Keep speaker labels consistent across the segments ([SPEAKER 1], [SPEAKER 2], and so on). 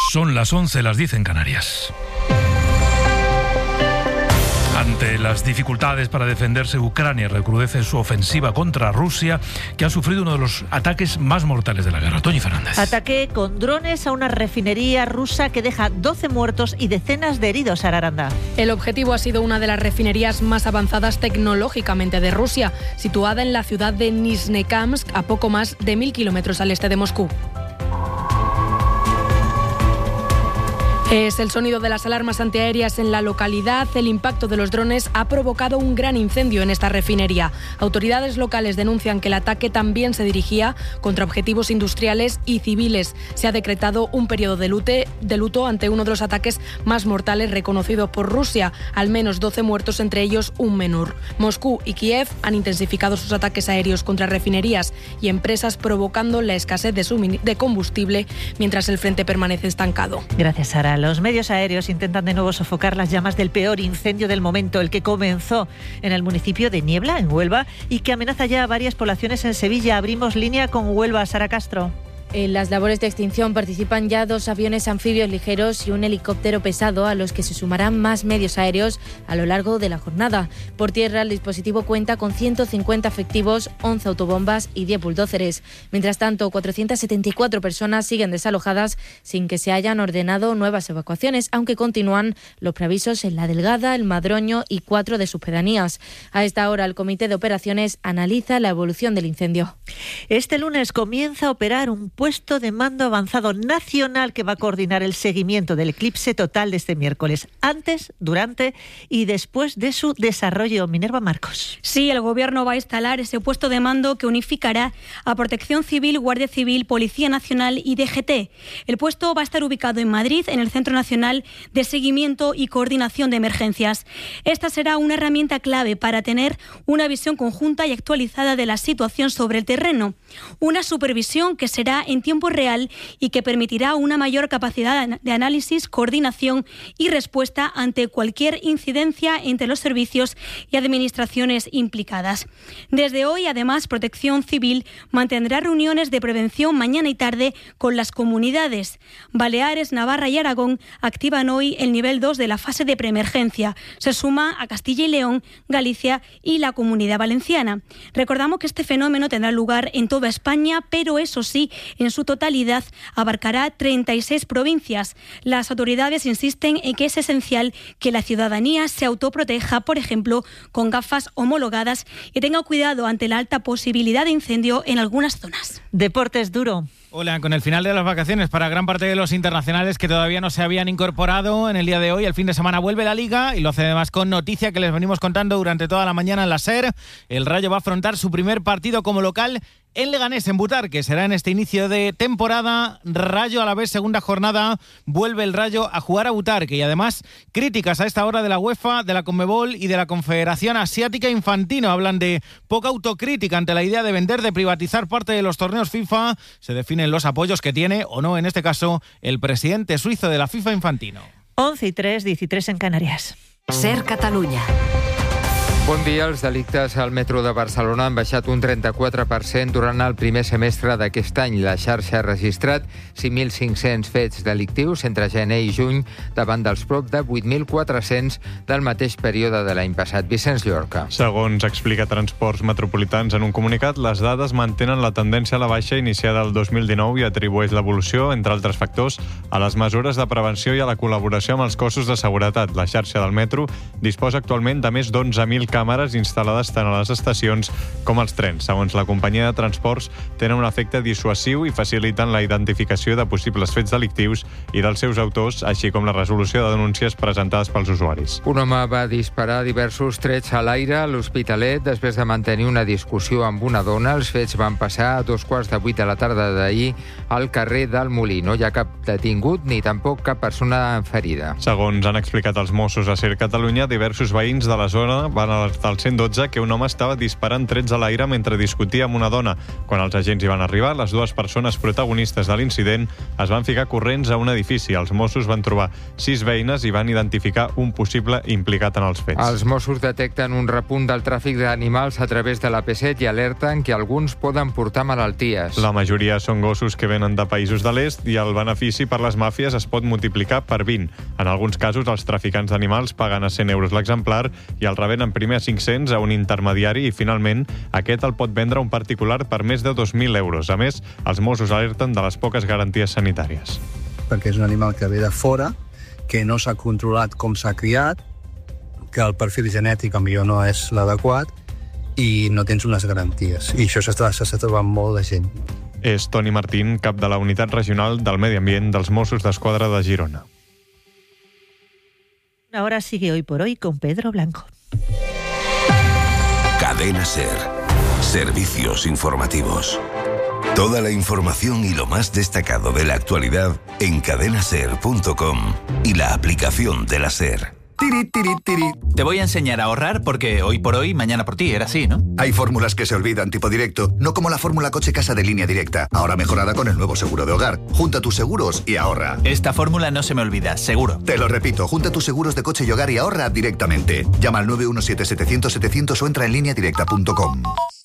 [SPEAKER 1] Son las 11, las 10 en Canarias. Ante las dificultades para defenderse, Ucrania recrudece su ofensiva contra Rusia, que ha sufrido uno de los ataques más mortales de la guerra. Toñi Fernández.
[SPEAKER 2] Ataque con drones a una refinería rusa que deja 12 muertos y decenas de heridos, Sara Aranda.
[SPEAKER 3] El objetivo ha sido una de las refinerías más avanzadas tecnológicamente de Rusia, situada en la ciudad de Nizhnekamsk, a poco más de 1.000 kilómetros al este de Moscú. Es el sonido de las alarmas antiaéreas en la localidad. El impacto de los drones ha provocado un gran incendio en esta refinería. Autoridades locales denuncian que el ataque también se dirigía contra objetivos industriales y civiles. Se ha decretado un periodo de luto ante uno de los ataques más mortales reconocidos por Rusia. Al menos 12 muertos, entre ellos un menor. Moscú y Kiev han intensificado sus ataques aéreos contra refinerías y empresas, provocando la escasez de combustible, mientras el frente permanece estancado.
[SPEAKER 2] Gracias, Sara. Los medios aéreos intentan de nuevo sofocar las llamas del peor incendio del momento, el que comenzó en el municipio de Niebla, en Huelva, y que amenaza ya a varias poblaciones en Sevilla. Abrimos línea con Huelva. Sara Castro.
[SPEAKER 4] En las labores de extinción participan ya 2 aviones anfibios ligeros y un helicóptero pesado, a los que se sumarán más medios aéreos a lo largo de la jornada. Por tierra, el dispositivo cuenta con 150 efectivos, 11 autobombas y 10 bulldózeres. Mientras tanto, 474 personas siguen desalojadas sin que se hayan ordenado nuevas evacuaciones, aunque continúan los preavisos en La Delgada, El Madroño y 4 de sus pedanías. A esta hora, el Comité de Operaciones analiza la evolución del incendio.
[SPEAKER 2] Este lunes comienza a operar un puesto de mando avanzado nacional que va a coordinar el seguimiento del eclipse total de este miércoles, antes, durante y después de su desarrollo. Minerva Marcos.
[SPEAKER 5] Sí, el Gobierno va a instalar ese puesto de mando que unificará a Protección Civil, Guardia Civil, Policía Nacional y DGT. El puesto va a estar ubicado en Madrid, en el Centro Nacional de Seguimiento y Coordinación de Emergencias. Esta será una herramienta clave para tener una visión conjunta y actualizada de la situación sobre el terreno. Una supervisión que será en tiempo real y que permitirá una mayor capacidad de análisis, coordinación y respuesta ante cualquier incidencia entre los servicios y administraciones implicadas. Desde hoy, además, Protección Civil mantendrá reuniones de prevención mañana y tarde con las comunidades. Baleares, Navarra y Aragón activan hoy el nivel 2 de la fase de preemergencia. Se suma a Castilla y León, Galicia y la Comunidad Valenciana. Recordamos que este fenómeno tendrá lugar en toda España, pero eso sí, en su totalidad abarcará 36 provincias. Las autoridades insisten en que es esencial que la ciudadanía se autoproteja, por ejemplo, con gafas homologadas, y tenga cuidado ante la alta posibilidad de incendio en algunas zonas.
[SPEAKER 2] Deportes duro.
[SPEAKER 6] Hola, con el final de las vacaciones para gran parte de los internacionales que todavía no se habían incorporado en el día de hoy, el fin de semana vuelve la Liga y lo hace además con noticia que les venimos contando durante toda la mañana en la SER. El Rayo va a afrontar su primer partido como local en Leganés, en Butar, que será en este inicio de temporada. Rayo a la vez, segunda jornada, vuelve el Rayo a jugar a Butarque. Y además, críticas a esta hora de la UEFA, de la Conmebol y de la Confederación Asiática Infantino. Hablan de poca autocrítica ante la idea de vender, de privatizar parte de los torneos FIFA. Se definen los apoyos que tiene, o no, en este caso, el presidente suizo de la FIFA Infantino.
[SPEAKER 2] 11:03, 13 en Canarias.
[SPEAKER 7] SER Catalunya.
[SPEAKER 8] Bon dia. Els delictes al metro de Barcelona han baixat un 34% durant el primer semestre d'aquest any. La xarxa ha registrat 5.500 fets delictius entre gener i juny, davant dels prop de 8.400 del mateix període de l'any passat. Vicenç Llorca.
[SPEAKER 9] Segons explica Transports Metropolitans en un comunicat, les dades mantenen la tendència a la baixa iniciada el 2019 i atribueix l'evolució, entre altres factors, a les mesures de prevenció i a la col·laboració amb els cossos de seguretat. La xarxa del metro disposa actualment de més d'11.000 càmeres instal·lades tant a les estacions com als trens. Segons la companyia de transports, tenen un efecte dissuasiu i faciliten la identificació de possibles fets delictius i dels seus autors, així com la resolució de denúncies presentades pels usuaris.
[SPEAKER 8] Un home va disparar diversos trets a l'aire a l'Hospitalet després de mantenir una discussió amb una dona. Els fets van passar a 2:15 de la tarda d'ahir al carrer del Molí. No hi ha cap detingut ni tampoc cap persona ferida.
[SPEAKER 9] Segons han explicat els Mossos a SER Catalunya, diversos veïns de la zona van alertar al 112 que un home estava disparant trets a l'aire mentre discutia amb una dona. Quan els agents hi van arribar, les dues persones protagonistes de l'incident es van ficar corrents a un edifici. Els Mossos van trobar 6 veïnes i van identificar un possible implicat en els fets.
[SPEAKER 8] Els Mossos detecten un repunt del tràfic d'animals a través de l'AP7 i alerten que alguns poden portar malalties.
[SPEAKER 9] La majoria són gossos que venen de països de l'est i el benefici per les màfies es pot multiplicar per 20. En alguns casos, els traficants d'animals paguen a 100 euros l'exemplar i el revenen primer a 500 a un intermediari i, finalment, aquest el pot vendre a un particular per més de 2.000 euros. A més, els Mossos alerten de les poques garanties sanitàries.
[SPEAKER 7] Perquè és un animal que ve de fora, que no s'ha controlat com s'ha criat, que el perfil genètic potser no és l'adequat i no tens unes garanties. I això s'està trobant molt de gent.
[SPEAKER 9] És Toni Martín, cap de la Unitat Regional del Medi Ambient dels Mossos d'Esquadra de Girona.
[SPEAKER 2] Ahora sigue Hoy por Hoy con Pedro Blanco.
[SPEAKER 10] Cadena SER. Servicios informativos. Toda la información y lo más destacado de la actualidad en cadenaser.com y la aplicación de la SER.
[SPEAKER 11] Tiri, tiri, tiri. Te voy a enseñar a ahorrar porque hoy por hoy, mañana por ti, era así, ¿no?
[SPEAKER 12] Hay fórmulas que se olvidan, tipo directo, no como la fórmula coche casa de Línea Directa, ahora mejorada con el nuevo seguro de hogar. Junta tus seguros y ahorra.
[SPEAKER 11] Esta fórmula no se me olvida, seguro.
[SPEAKER 12] Te lo repito, junta tus seguros de coche y hogar y ahorra directamente. Llama al 917-700-700 o entra en lineadirecta.com.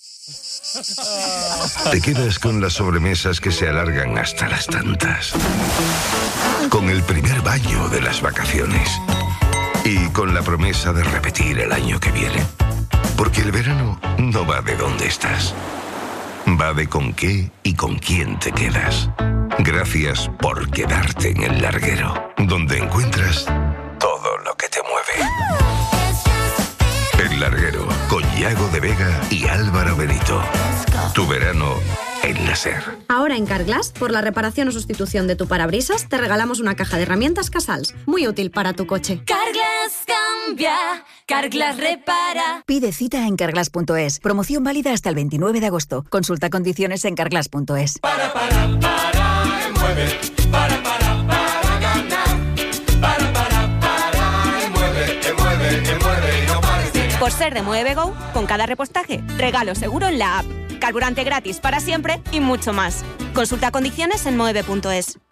[SPEAKER 10] Te quedas con las sobremesas que se alargan hasta las tantas. Con el primer baño de las vacaciones. Y con la promesa de repetir el año que viene. Porque el verano no va de dónde estás. Va de con qué y con quién te quedas. Gracias por quedarte en el larguero, donde encuentras todo lo que te mueve. El Larguero, con Yago de Vega y Álvaro Benito. Tu verano en la SER.
[SPEAKER 13] Ahora en Carglass, por la reparación o sustitución de tu parabrisas, te regalamos una caja de herramientas Casals, muy útil para tu coche.
[SPEAKER 14] Carglass cambia, Carglass repara.
[SPEAKER 15] Pide cita en carglass.es. Promoción válida hasta el 29 de agosto. Consulta condiciones en carglass.es.
[SPEAKER 14] Para, mueve. Para ganar. Para, mueve y no pares de ganar.
[SPEAKER 16] Por ser de Mueve Go, con cada repostaje, regalo seguro en la app. Carburante gratis para siempre y mucho más. Consulta condiciones en moeve.es.